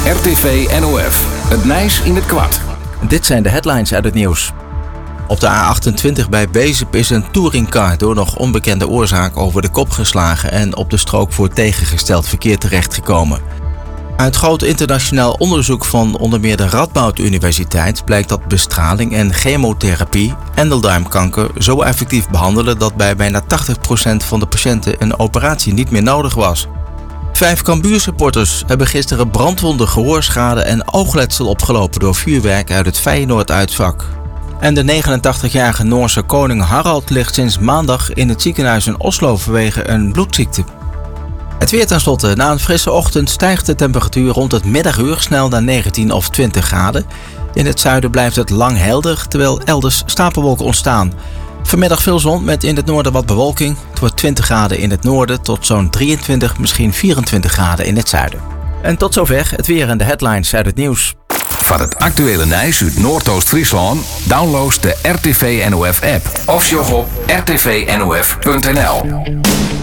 RTV NOF. Het Nijs in het kwart. Dit zijn de headlines uit het nieuws. Op de A28 bij Wezep is een touringcar door nog onbekende oorzaak over de kop geslagen en op de strook voor tegengesteld verkeer terechtgekomen. Uit groot internationaal onderzoek van onder meer de Radboud Universiteit blijkt dat bestraling en chemotherapie endeldarmkanker zo effectief behandelen dat bij bijna 80% van de patiënten een operatie niet meer nodig was. 5 Cambuur-supporters hebben gisteren brandwonden, gehoorschade en oogletsel opgelopen door vuurwerk uit het Feyenoord-uitvak. En de 89-jarige Noorse koning Harald ligt sinds maandag in het ziekenhuis in Oslo vanwege een bloedziekte. Het weer tenslotte. Na een frisse ochtend stijgt de temperatuur rond het middaguur snel naar 19 of 20 graden. In het zuiden blijft het lang helder, terwijl elders stapelwolken ontstaan. Vanmiddag veel zon met in het noorden wat bewolking. Het wordt 20 graden in het noorden tot zo'n 23, misschien 24 graden in het zuiden. En tot zover het weer en de headlines uit het nieuws. Van het actuele Nijs uit Noordoost-Friesland download de RTV NOF app of jog op rtvnof.nl.